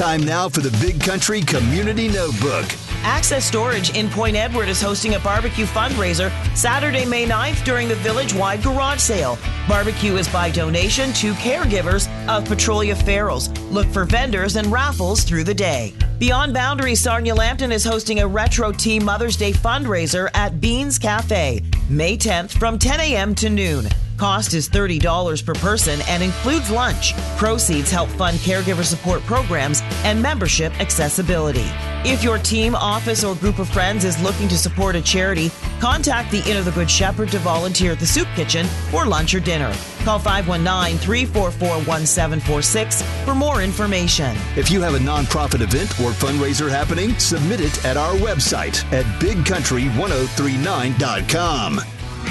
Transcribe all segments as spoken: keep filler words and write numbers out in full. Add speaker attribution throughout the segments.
Speaker 1: Time now for the Big Country Community Notebook.
Speaker 2: Access Storage in Point Edward is hosting a barbecue fundraiser Saturday, May ninth during the village-wide garage sale. Barbecue is by donation to caregivers of Petrolia Ferals. Look for vendors and raffles through the day. Beyond Boundaries, Sarnia Lambton is hosting a Retro Tea Mother's Day fundraiser at Beans Cafe, May tenth from ten a.m. to noon. Cost is thirty dollars per person and includes lunch. Proceeds help fund caregiver support programs and membership accessibility. If your team, office, or group of friends is looking to support a charity, contact the Inn of the Good Shepherd to volunteer at the soup kitchen for lunch or dinner. Call five one nine, three four four, one seven four six for more information.
Speaker 1: If you have a nonprofit event or fundraiser happening, submit it at our website at big country ten thirty-nine dot com.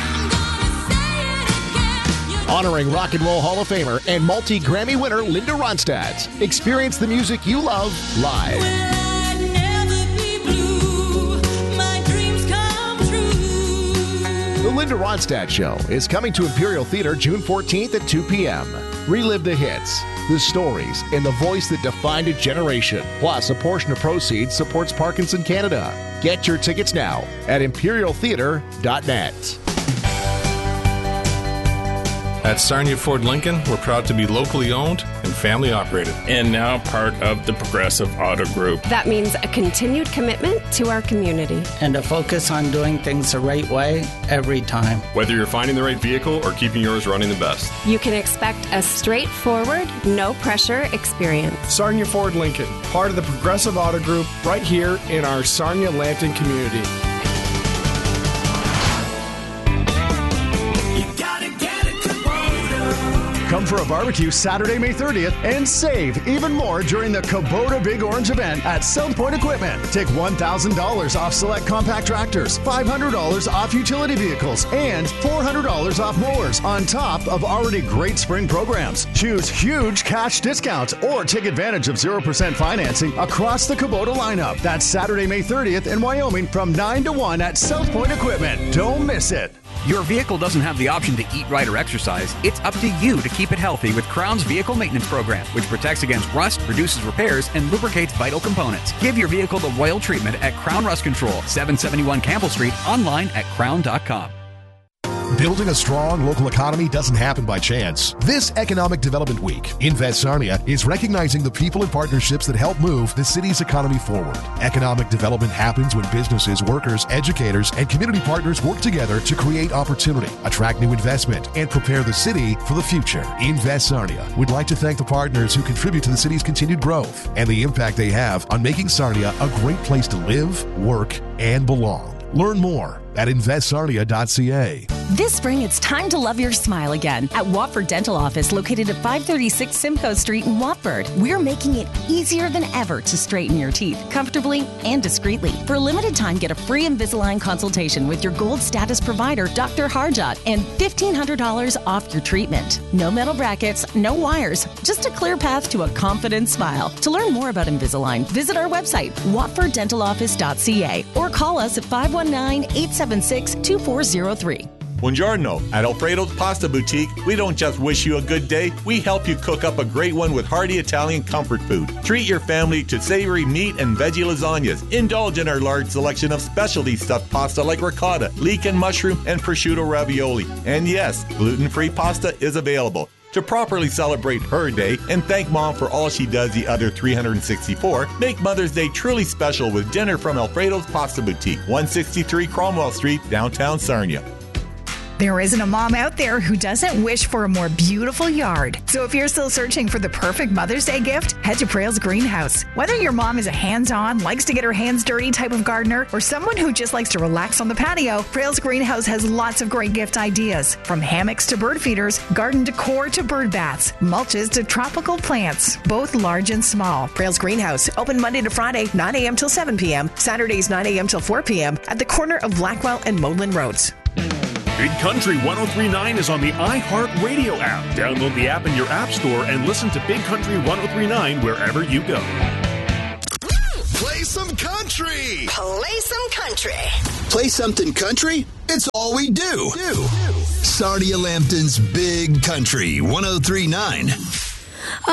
Speaker 3: Honoring Rock and Roll Hall of Famer and multi-Grammy winner Linda Ronstadt. Experience the music you love live. The Linda Ronstadt Show is coming to Imperial Theater June fourteenth at two p.m. Relive the hits, the stories, and the voice that defined a generation. Plus, a portion of proceeds supports Parkinson Canada. Get your tickets now at imperial theater dot net.
Speaker 4: At Sarnia Ford Lincoln, we're proud to be locally owned and family operated.
Speaker 5: And now part of the Progressive Auto Group.
Speaker 6: That means a continued commitment to our community.
Speaker 7: And a focus on doing things the right way every time.
Speaker 8: Whether you're finding the right vehicle or keeping yours running the best.
Speaker 6: You can expect a straightforward, no-pressure experience.
Speaker 9: Sarnia Ford Lincoln, part of the Progressive Auto Group, right here in our Sarnia Lambton community.
Speaker 10: Come for a barbecue Saturday, May thirtieth and save even more during the Kubota Big Orange event at South Point Equipment. Take one thousand dollars off select compact tractors, five hundred dollars off utility vehicles, and four hundred dollars off mowers on top of already great spring programs. Choose huge cash discounts or take advantage of zero percent financing across the Kubota lineup. That's Saturday, May thirtieth in Wyoming from nine to one at South Point Equipment. Don't miss it.
Speaker 11: Your vehicle doesn't have the option to eat right or exercise. It's up to you to keep it healthy with Crown's Vehicle Maintenance Program, which protects against rust, reduces repairs, and lubricates vital components. Give your vehicle the royal treatment at Crown Rust Control, seven seventy-one Campbell Street, online at crown dot com.
Speaker 3: Building a strong local economy doesn't happen by chance. This Economic Development Week, Invest Sarnia is recognizing the people and partnerships that help move the city's economy forward. Economic development happens when businesses, workers, educators, and community partners work together to create opportunity, attract new investment, and prepare the city for the future. Invest Sarnia would like to thank the partners who contribute to the city's continued growth and the impact they have on making Sarnia a great place to live, work, and belong. Learn more at invest sarnia dot c a.
Speaker 12: This spring, it's time to love your smile again at Watford Dental Office, located at five thirty-six Simcoe Street in Watford. We're making it easier than ever to straighten your teeth comfortably and discreetly. For a limited time, get a free Invisalign consultation with your gold status provider, Doctor Harjot, and fifteen hundred dollars off your treatment. No metal brackets, no wires, just a clear path to a confident smile. To learn more about Invisalign, visit our website, watford dental office dot c a, or call us at five one nine, eight seven six, two four zero three.
Speaker 13: Buongiorno. At Alfredo's Pasta Boutique, we don't just wish you a good day, we help you cook up a great one with hearty Italian comfort food. Treat your family to savory meat and veggie lasagnas. Indulge in our large selection of specialty stuffed pasta like ricotta, leek and mushroom, and prosciutto ravioli. And yes, gluten-free pasta is available. To properly celebrate her day and thank Mom for all she does the other three hundred sixty-four, make Mother's Day truly special with dinner from Alfredo's Pasta Boutique, one sixty-three Cromwell Street, downtown Sarnia.
Speaker 14: There isn't a mom out there who doesn't wish for a more beautiful yard. So if you're still searching for the perfect Mother's Day gift, head to Prale's Greenhouse. Whether your mom is a hands-on, likes to get her hands dirty type of gardener, or someone who just likes to relax on the patio, Prale's Greenhouse has lots of great gift ideas. From hammocks to bird feeders, garden decor to bird baths, mulches to tropical plants, both large and small.
Speaker 15: Prale's Greenhouse, open Monday to Friday, nine a.m. till seven p.m., Saturdays nine a.m. till four p.m. at the corner of Blackwell and Modeland Roads.
Speaker 16: Big Country ten thirty-nine is on the iHeartRadio app. Download the app in your app store and listen to Big Country ten thirty-nine wherever you go.
Speaker 1: Play some country!
Speaker 17: Play some country!
Speaker 1: Play something country? It's all we do. do. Sarnia Lambton's Big Country ten thirty-nine.